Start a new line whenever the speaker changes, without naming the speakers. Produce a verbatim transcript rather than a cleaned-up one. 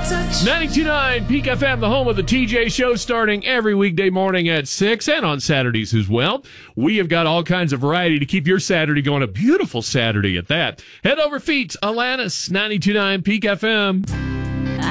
ninety-two point nine Peak F M, the home of the T J Show, starting every weekday morning at six and on Saturdays as well. We have got all kinds of variety to keep your Saturday going, a beautiful Saturday at that. Head over feet, Alanis, ninety-two point nine Peak F M.